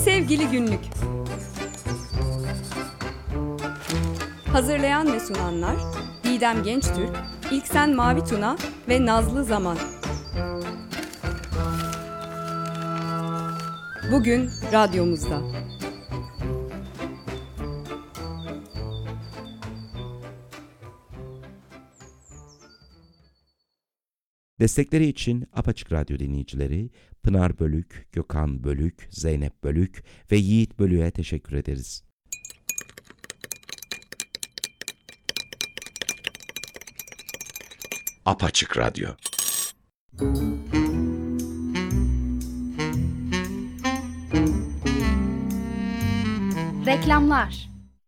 Sevgili Günlük. Hazırlayan ve sunanlar Didem Gençtürk, İlksen Mavituna ve Nazlı Zaman. Bugün radyomuzda. Destekleri için Apaçık Radyo dinleyicileri Pınar Bölük, Gökhan Bölük, Zeynep Bölük ve Yiğit Bölük'e teşekkür ederiz. Apaçık Radyo. Reklamlar.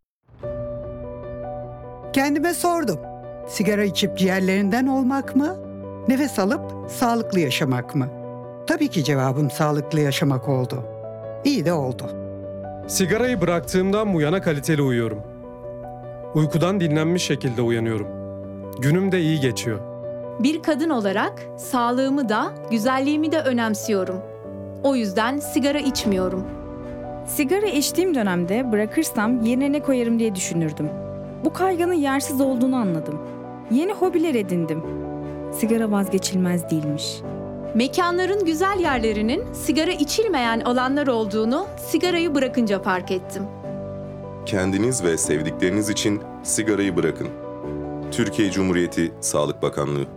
Kendime sordum. Sigara içip ciğerlerinden olmak mı? Nefes alıp sağlıklı yaşamak mı? Tabii ki cevabım sağlıklı yaşamak oldu. İyi de oldu. Sigarayı bıraktığımdan bu yana kaliteli uyuyorum. Uykudan dinlenmiş şekilde uyanıyorum. Günüm de iyi geçiyor. Bir kadın olarak sağlığımı da, güzelliğimi de önemsiyorum. O yüzden sigara içmiyorum. Sigara içtiğim dönemde bırakırsam yerine ne koyarım diye düşünürdüm. Bu kaygının yersiz olduğunu anladım. Yeni hobiler edindim. Sigara vazgeçilmez değilmiş. Mekanların güzel yerlerinin sigara içilmeyen alanlar olduğunu sigarayı bırakınca fark ettim. Kendiniz ve sevdikleriniz için sigarayı bırakın. Türkiye Cumhuriyeti Sağlık Bakanlığı.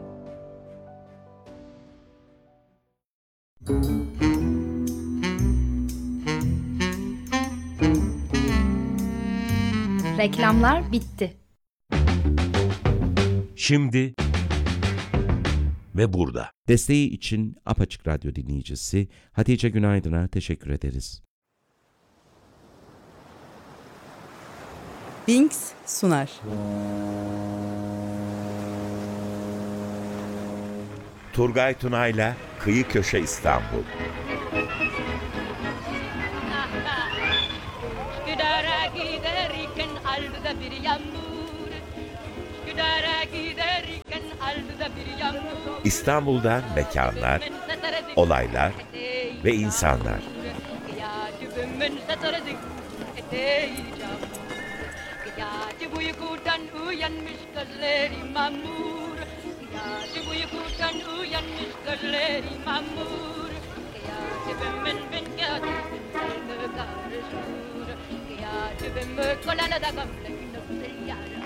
Reklamlar bitti. Şimdi ve burada. Desteği için Apaçık Radyo dinleyicisi Hatice Günaydın'a teşekkür ederiz. Binks sunar. Turgay Tunay'la Kıyı Köşe İstanbul. Üsküdar'a giderken aldı da bir yağmur. Üsküdar'a giderken aldı da bir yağmur. İstanbul'dan mekanlar, olaylar ve insanlar. Gece uykudan uyanmış gözleri mamur. Gece uykudan uyanmış gözleri mamur. Gece ben kâdımın karışır. Gece ben kolana da gamle yara.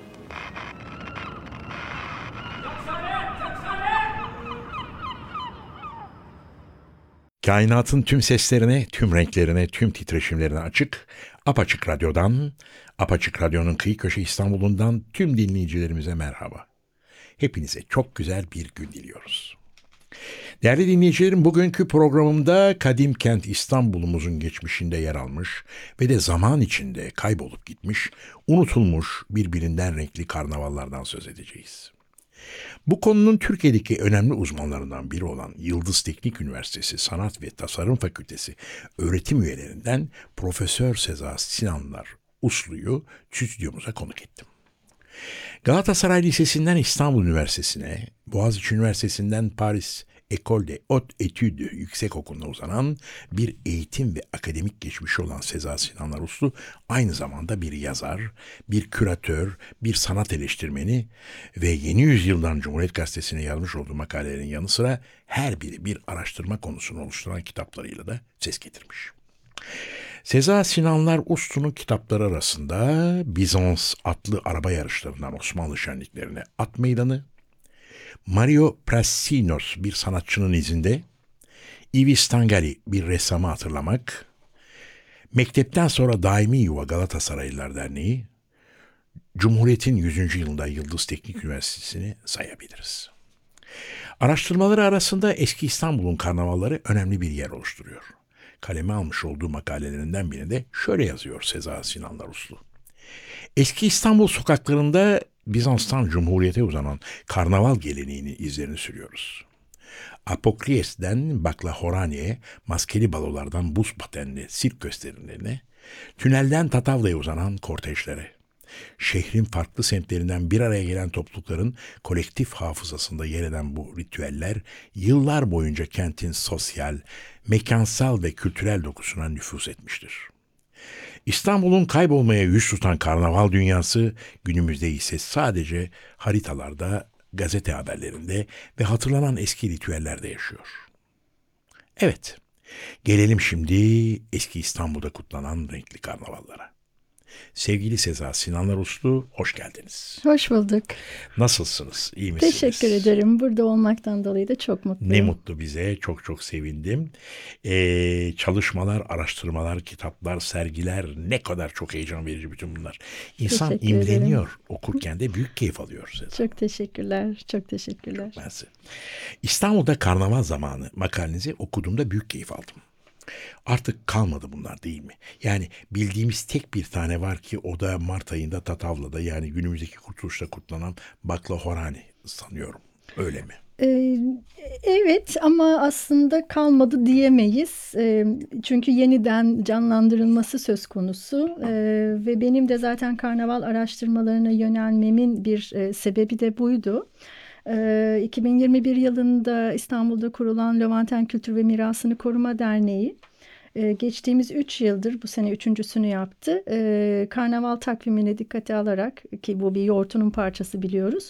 Kainatın tüm seslerine, tüm renklerine, tüm titreşimlerine açık, Apaçık Radyo'dan, Apaçık Radyo'nun Kıyı Köşe İstanbul'undan tüm dinleyicilerimize merhaba. Hepinize çok güzel bir gün diliyoruz. Değerli dinleyicilerim, bugünkü programımda kadim kent İstanbul'umuzun geçmişinde yer almış ve de zaman içinde kaybolup gitmiş, unutulmuş birbirinden renkli karnavallardan söz edeceğiz. Bu konunun Türkiye'deki önemli uzmanlarından biri olan Yıldız Teknik Üniversitesi Sanat ve Tasarım Fakültesi öğretim üyelerinden Profesör Seza Sinanlar Uslu'yu stüdyomuza konuk ettim. Galatasaray Lisesi'nden İstanbul Üniversitesi'ne, Boğaziçi Üniversitesi'nden Paris École des Hautes Études Yüksekokulu'na uzanan bir eğitim ve akademik geçmişi olan Seza Sinanlar Uslu aynı zamanda bir yazar, bir küratör, bir sanat eleştirmeni ve Yeni Yüzyıl'dan Cumhuriyet Gazetesi'ne yazmış olduğu makalelerin yanı sıra her biri bir araştırma konusunu oluşturan kitaplarıyla da ses getirmiş. Seza Sinanlar Uslu'nun kitapları arasında Bizans atlı araba yarışlarından Osmanlı şenliklerine At Meydanı, Mario Prassinos bir sanatçının izinde, Ivis Tangali bir ressamı hatırlamak, Mektepten sonra Daimi Yuva Galatasaraylılar Derneği, Cumhuriyet'in 100. yılında Yıldız Teknik Üniversitesi'ni sayabiliriz. Araştırmaları arasında eski İstanbul'un karnavalları önemli bir yer oluşturuyor. Kaleme almış olduğu makalelerinden birinde şöyle yazıyor Seza Sinanlar Uslu. Eski İstanbul sokaklarında Bizans'tan Cumhuriyet'e uzanan karnaval geleneğinin izlerini sürüyoruz. Apokries'ten Baklahorani'ye, maskeli balolardan buz patenli sirk gösterimlerine, tünelden Tatavla'ya uzanan kortejlere, Şehrin farklı semtlerinden bir araya gelen toplulukların kolektif hafızasında yer eden bu ritüeller yıllar boyunca kentin sosyal, mekansal ve kültürel dokusuna nüfuz etmiştir. İstanbul'un kaybolmaya yüz tutan karnaval dünyası günümüzde ise sadece haritalarda, gazete haberlerinde ve hatırlanan eski ritüellerde yaşıyor. Evet, gelelim şimdi eski İstanbul'da kutlanan renkli karnavallara. Sevgili Seza Sinanlar Uslu, hoş geldiniz. Hoş bulduk. Nasılsınız? İyi misiniz? Teşekkür ederim. Burada olmaktan dolayı da çok mutluyum. Ne mutlu bize. Çok çok sevindim. Çalışmalar, araştırmalar, kitaplar, sergiler ne kadar çok heyecan verici bütün bunlar. İnsan Teşekkür imreniyor. ederim. Okurken de büyük keyif alıyor Seza. Çok teşekkürler. Çok teşekkürler. Mersi. İstanbul'da karnaval zamanı makalenizi okuduğumda büyük keyif aldım. Artık kalmadı bunlar değil mi? Yani bildiğimiz tek bir tane var ki o da Mart ayında Tatavla'da, yani günümüzdeki Kurtuluş'ta kutlanan Baklahorani sanıyorum. Öyle mi? Evet, ama aslında kalmadı diyemeyiz. Çünkü yeniden canlandırılması söz konusu. Ve benim de zaten karnaval araştırmalarına yönelmemin bir sebebi de buydu. 2021 yılında İstanbul'da kurulan Levanten Kültür ve Mirasını Koruma Derneği geçtiğimiz 3 yıldır, bu sene 3.'sünü yaptı. Karnaval takvimine dikkate alarak, ki bu bir yoğurtunun parçası biliyoruz,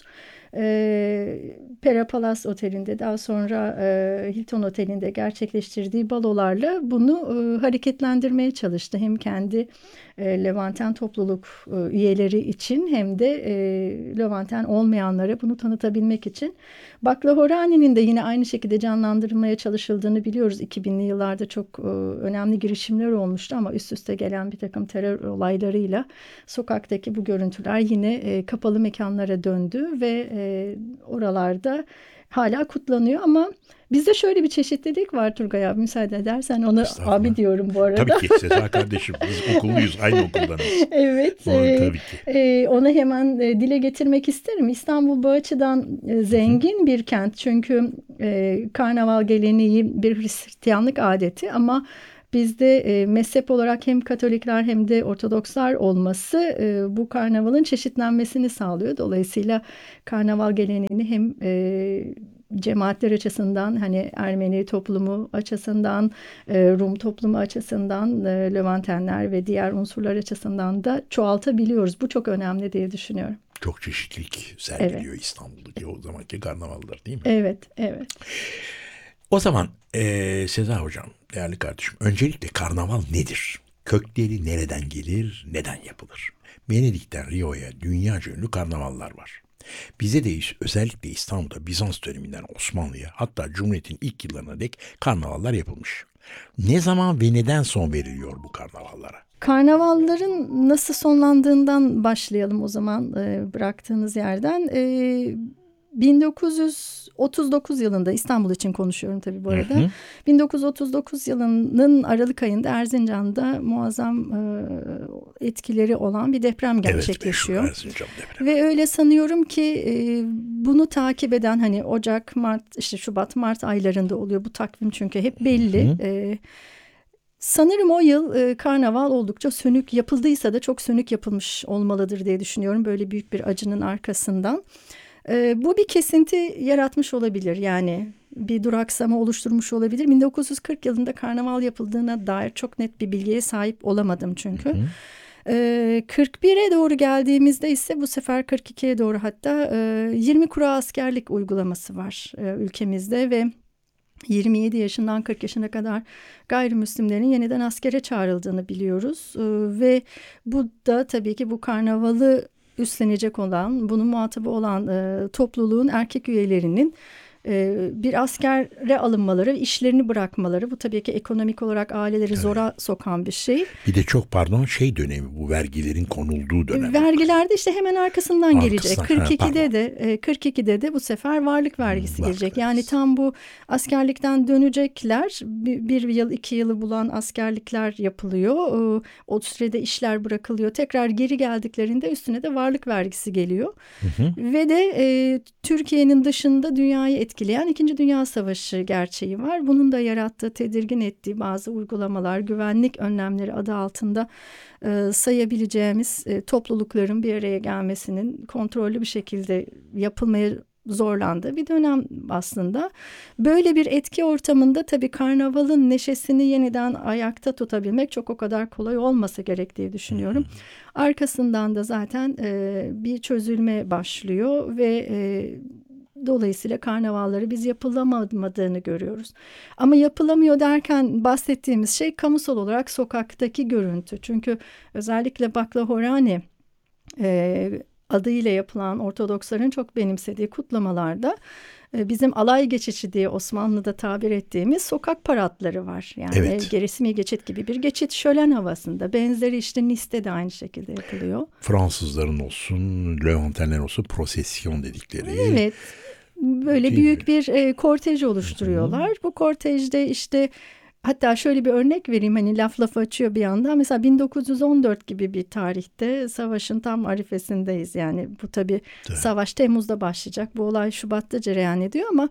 Pera Palace Oteli'nde, daha sonra Hilton Oteli'nde gerçekleştirdiği balolarla bunu hareketlendirmeye çalıştı. Hem kendi Levanten topluluk üyeleri için hem de Levanten olmayanlara bunu tanıtabilmek için. Baklahorani'nin de yine aynı şekilde canlandırılmaya çalışıldığını biliyoruz. 2000'li yıllarda çok önemli girişimler olmuştu ama üst üste gelen bir takım terör olaylarıyla sokaktaki bu görüntüler yine kapalı mekanlara döndü ve oralarda hala kutlanıyor. Ama bizde şöyle bir çeşitlilik var Turgay abi, müsaade edersen, ona abi diyorum bu arada. Tabii ki Seza kardeşim, biz okulluyuz, aynı okuldanız. Evet. Tabii ki. Onu hemen dile getirmek isterim. İstanbul bu açıdan zengin bir kent. Çünkü karnaval geleneği bir Hristiyanlık adeti ama bizde mezhep olarak hem Katolikler hem de Ortodokslar olması bu karnavalın çeşitlenmesini sağlıyor. Dolayısıyla karnaval geleneğini hem cemaatler açısından, hani Ermeni toplumu açısından, Rum toplumu açısından, Levantenler ve diğer unsurlar açısından da çoğaltabiliyoruz. Bu çok önemli diye düşünüyorum. Çok çeşitlilik sergiliyor İstanbul'daki o zamanki karnavallar, değil mi? Evet, evet. O zaman Seza Hocam, değerli kardeşim, öncelikle karnaval nedir? Kökleri nereden gelir, neden yapılır? Venedik'ten Rio'ya dünyaca ünlü karnavallar var. Bize de özellikle İstanbul'da Bizans döneminden Osmanlı'ya, hatta Cumhuriyet'in ilk yıllarına dek karnavallar yapılmış. Ne zaman ve neden son veriliyor bu karnavallara? Karnavalların nasıl sonlandığından başlayalım o zaman, bıraktığınız yerden. 1939 yılında, İstanbul için konuşuyorum tabii bu arada. 1939 yılının Aralık ayında Erzincan'da muazzam etkileri olan bir deprem gerçekleşiyor. Evet, Erzincan depremi. Ve öyle sanıyorum ki bunu takip eden, hani Ocak, Mart, işte Şubat, Mart aylarında oluyor bu takvim, çünkü hep belli. Sanırım o yıl karnaval oldukça sönük yapıldıysa da çok sönük yapılmış olmalıdır diye düşünüyorum, böyle büyük bir acının arkasından. Bu bir kesinti yaratmış olabilir, yani bir duraksama oluşturmuş olabilir. 1940 yılında karnaval yapıldığına dair çok net bir bilgiye sahip olamadım çünkü. 41'e doğru geldiğimizde ise bu sefer 42'ye doğru hatta 20 kura askerlik uygulaması var ülkemizde ve 27 yaşından 40 yaşına kadar gayrimüslimlerin yeniden askere çağrıldığını biliyoruz. Ve bu da tabii ki bu karnavalı üstlenecek olan, bunun muhatabı olan topluluğun erkek üyelerinin bir askere alınmaları, işlerini bırakmaları. Bu tabii ki ekonomik olarak aileleri zora sokan bir şey. Bir de çok pardon, dönemi, bu vergilerin konulduğu dönem. Vergiler de işte hemen arkasından gelecek. 42'de de bu sefer varlık vergisi gelecek. Yani tam bu askerlikten dönecekler. Bir yıl, 2 yılı bulan askerlikler yapılıyor. O sürede işler bırakılıyor. Tekrar geri geldiklerinde üstüne de varlık vergisi geliyor. Ve de Türkiye'nin dışında dünyayı etkileyen 2. Dünya Savaşı gerçeği var. Bunun da yarattığı, tedirgin ettiği bazı uygulamalar, güvenlik önlemleri adı altında sayabileceğimiz toplulukların bir araya gelmesinin kontrollü bir şekilde yapılmaya zorlandığı bir dönem aslında. Böyle bir etki ortamında tabii karnavalın neşesini yeniden ayakta tutabilmek çok o kadar kolay olmasa gerek diye düşünüyorum. Arkasından da zaten bir çözülme başlıyor ve dolayısıyla karnavalları biz yapılamadığını görüyoruz. Ama yapılamıyor derken bahsettiğimiz şey kamusal olarak sokaktaki görüntü. Çünkü özellikle Baklahorani adıyla yapılan Ortodoksların çok benimsediği kutlamalarda bizim alay geçişi diye Osmanlı'da tabir ettiğimiz sokak paradları var. Yani resmi geçit gibi bir geçit, şölen havasında. Benzeri işte Nice'de de aynı şekilde yapılıyor. Fransızların olsun, Levantenler olsun prosesyon dedikleri. Evet. Böyle büyük bir kortej oluşturuyorlar. Bu kortejde işte, hatta şöyle bir örnek vereyim, hani lafı açıyor bir anda. Mesela 1914 gibi bir tarihte savaşın tam arifesindeyiz. Yani bu tabii savaş Temmuz'da başlayacak. Bu olay Şubat'ta cereyan ediyor ama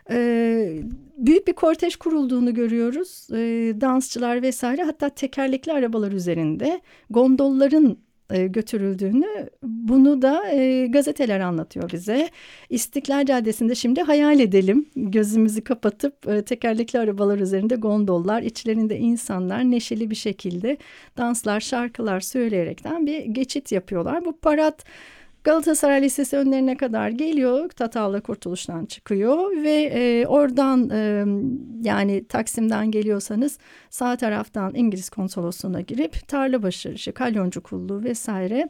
büyük bir kortej kurulduğunu görüyoruz. Dansçılar vesaire, hatta tekerlekli arabalar üzerinde gondolların götürüldüğünü, bunu da gazeteler anlatıyor bize. İstiklal Caddesi'nde şimdi hayal edelim, gözümüzü kapatıp tekerlekli arabalar üzerinde gondollar, içlerinde insanlar neşeli bir şekilde danslar, şarkılar söyleyerekten bir geçit yapıyorlar. Bu parad Galatasaray Lisesi önlerine kadar geliyor. Tatavla Kurtuluş'tan çıkıyor ve oradan yani Taksim'den geliyorsanız sağ taraftan İngiliz Konsolosluğu'na girip Tarlabaşı, işte Kalyoncukullu vesaire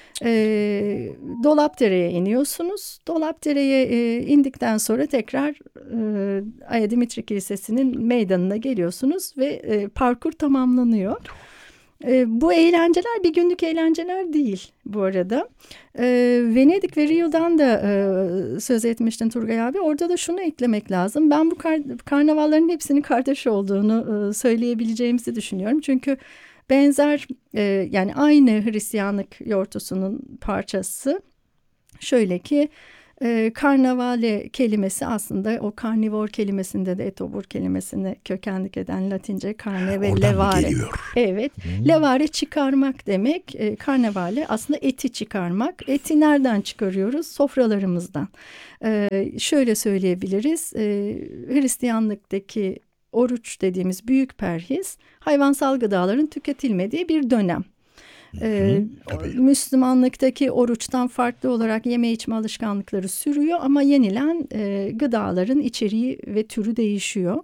Dolapdere'ye iniyorsunuz. Dolapdere'ye indikten sonra tekrar Aya Dimitri Kilisesi'nin meydanına geliyorsunuz ve parkur tamamlanıyor. Bu eğlenceler bir günlük eğlenceler değil bu arada. Venedik ve Rio'dan da söz etmiştin Turgay abi. Orada da şunu eklemek lazım. Ben bu karnavalların hepsinin kardeş olduğunu söyleyebileceğimizi düşünüyorum. Çünkü benzer, yani aynı Hristiyanlık yortusunun parçası. Şöyle ki karnavale kelimesi aslında o karnivor kelimesinde de etobur kelimesine kökenlik eden Latince karne ve levare. Evet. Levare çıkarmak demek. Karnavale aslında eti çıkarmak. Eti nereden çıkarıyoruz? Sofralarımızdan. Şöyle söyleyebiliriz. Hristiyanlıktaki oruç dediğimiz büyük perhiz, hayvansal gıdaların tüketilmediği bir dönem. Müslümanlıktaki oruçtan farklı olarak yeme içme alışkanlıkları sürüyor ama yenilen gıdaların içeriği ve türü değişiyor.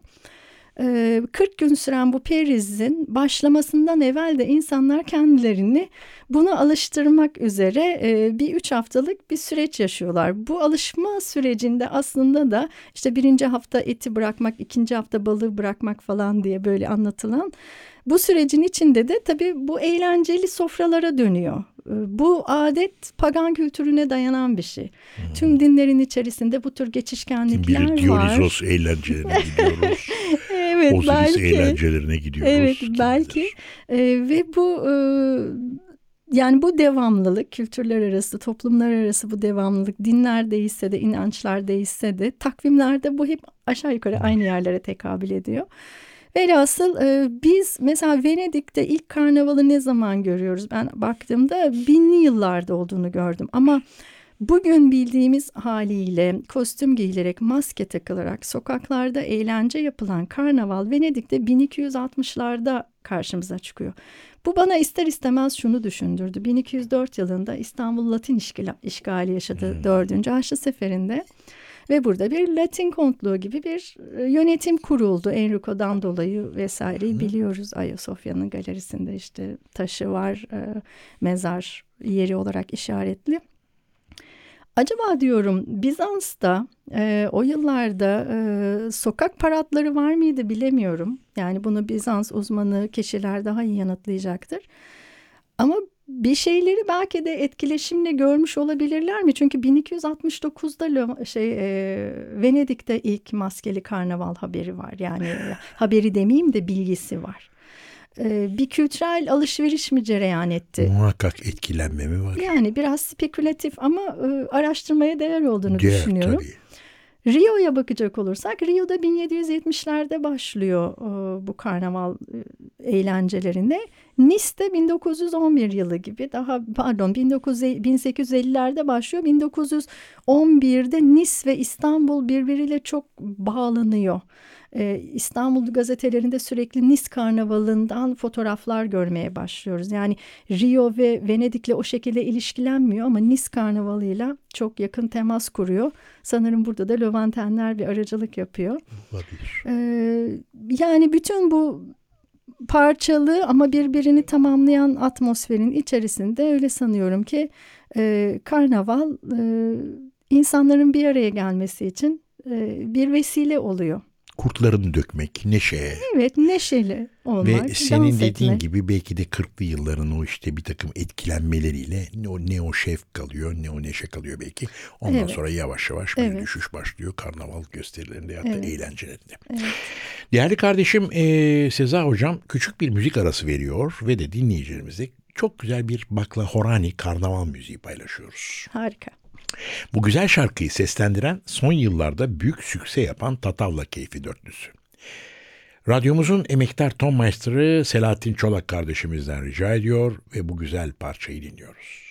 40 gün süren bu perizin başlamasından evvel de insanlar kendilerini buna alıştırmak üzere bir 3 haftalık bir süreç yaşıyorlar. Bu alışma sürecinde aslında da işte 1. hafta eti bırakmak, 2. hafta balığı bırakmak falan diye böyle anlatılan bu sürecin içinde de tabii bu eğlenceli sofralara dönüyor. Bu adet pagan kültürüne dayanan bir şey. Tüm dinlerin içerisinde bu tür geçişkenlikler var. Dionizos eğlencelerine gidiyoruz. Evet, Osiris belki. eğlencelerine gidiyoruz. Evet, belki. Ve bu yani bu devamlılık, kültürler arası, toplumlar arası bu devamlılık, dinler değişse de, inançlar değişse de takvimlerde bu hep aşağı yukarı aynı yerlere tekabül ediyor. Velhasıl biz mesela Venedik'te ilk karnavalı ne zaman görüyoruz? Ben baktığımda 1000'li yıllarda olduğunu gördüm. Ama bugün bildiğimiz haliyle kostüm giyilerek, maske takılarak sokaklarda eğlence yapılan karnaval Venedik'te 1260'larda karşımıza çıkıyor. Bu bana ister istemez şunu düşündürdü. 1204 yılında İstanbul Latin işgali yaşadı 4. Haçlı Seferi'nde. Ve burada bir Latin kontluğu gibi bir yönetim kuruldu. Enrico'dan dolayı vesaireyi biliyoruz. Ayasofya'nın galerisinde işte taşı var, mezar yeri olarak işaretli. Acaba diyorum Bizans'ta o yıllarda sokak paradları var mıydı bilemiyorum. Yani bunu Bizans uzmanı kişiler daha iyi yanıtlayacaktır. Ama bir şeyleri belki de etkileşimle görmüş olabilirler mi? Çünkü 1269'da Venedik'te ilk maskeli karnaval haberi var. Yani haberi demeyeyim de bilgisi var. Bir kültürel alışveriş mi cereyan etti? Muhakkak etkilenme mi var? Yani biraz spekülatif ama araştırmaya değer olduğunu düşünüyorum. Tabii. Rio'ya bakacak olursak Rio'da 1770'lerde başlıyor bu karnaval eğlencelerine. Nice'de 1911 yılı gibi 1850'lerde başlıyor. 1911'de Nice ve İstanbul birbiriyle çok bağlanıyor. İstanbul gazetelerinde sürekli Nice Karnavalı'ndan fotoğraflar görmeye başlıyoruz. Yani Rio ve Venedik'le o şekilde ilişkilenmiyor ama Nice Karnavalı'yla çok yakın temas kuruyor. Sanırım burada da Löwentenler bir aracılık yapıyor. Yani bütün bu parçalı ama birbirini tamamlayan atmosferin içerisinde öyle sanıyorum ki karnaval insanların bir araya gelmesi için bir vesile oluyor. Kurtlarını dökmek, neşe. Evet, neşeli olmak, Ve senin dans dediğin etmek. gibi belki de 40'lı yılların o işte bir takım etkilenmeleriyle ne o şevk kalıyor, ne o neşe kalıyor belki. Ondan sonra yavaş yavaş bir düşüş başlıyor karnaval gösterilerinde ya da eğlencelerinde. Evet. Değerli kardeşim Seza Hocam küçük bir müzik arası veriyor ve de dinleyicilerimizle çok güzel bir Baklahorani karnaval müziği paylaşıyoruz. Harika. Bu güzel şarkıyı seslendiren son yıllarda büyük sükse yapan Tatavla Keyfi Dörtlüsü. Radyomuzun emektar ton maestro Selahattin Çolak kardeşimizden rica ediyor ve bu güzel parçayı dinliyoruz.